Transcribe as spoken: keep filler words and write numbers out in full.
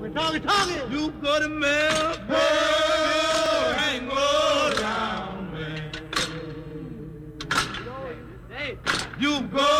Talking, talking, talking. You go to Melbourne, hang around, man. You go